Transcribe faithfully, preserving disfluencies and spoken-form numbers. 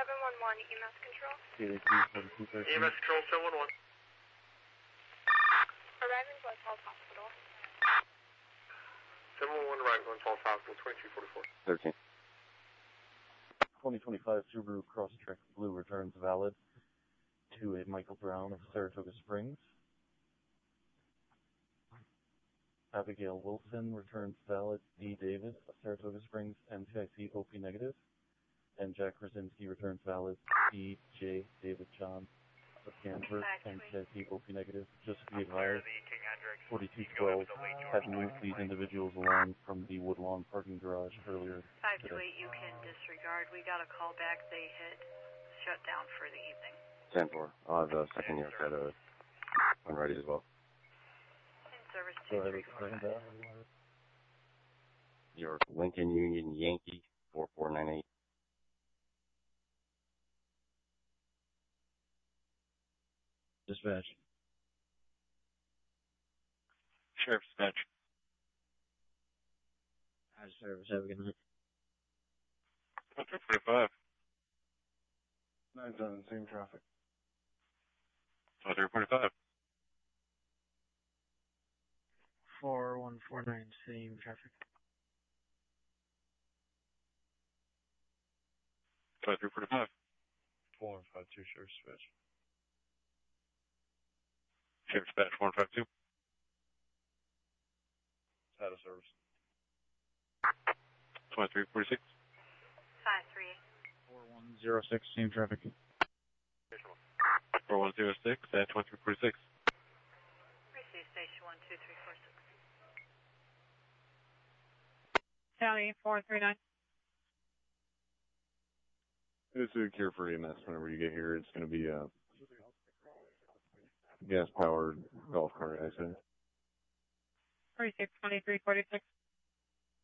seven one one, E M S control. E M S control, seven one one. Arriving Glens Falls Hospital. seven one one, arriving Glens Falls Hospital, twenty-two forty-four. thirteen. twenty twenty-five Subaru Crosstrek Blue returns valid to a Michael Brown of Saratoga Springs. Abigail Wilson returns valid D. Davis of Saratoga Springs, N C I C O P negative. And Jack Krasinski returns valid D. J. David John of Kansas, N C I C O P negative. Just to be advised, forty-two twelve had moved these individuals along from the Woodlawn parking garage earlier five two today. eight, you can disregard. We got a call back. They hit shutdown for the evening. ten four. I'll have a second unit set uh, when ready as well. In service Go two ahead three with four the five. second down. Your Lincoln Union Yankee four four nine eight. Dispatch. Sheriff's dispatch. How's service? Have a good night. twenty-three forty-five. nine seven, same traffic. twenty-three forty-five. four one four nine, same traffic. twenty-three forty-five. four one five two, Sheriff's dispatch. Sheriff's dispatch one five two. Out of service. twenty-three forty-six. five three eight. four one zero six, same traffic. four one zero six at twenty-three forty-six. Receive station one two three four six. County four three nine. It's a cure for E M S whenever you get here. It's going to be a gas-powered golf cart accident. Three six twenty three forty six.